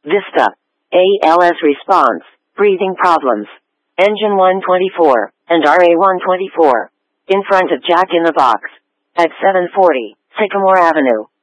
Vista. ALS response, breathing problems. Engine 124, and RA124. In front of Jack in the Box. At 740, Sycamore Avenue.